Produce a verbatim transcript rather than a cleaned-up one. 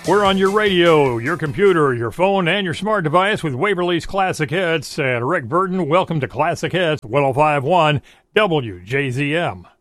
We're on your radio, your computer, your phone, and your smart device with Waverly's Classic Hits. And Rick Burton, welcome to Classic Hits, one oh five point one W J Z M.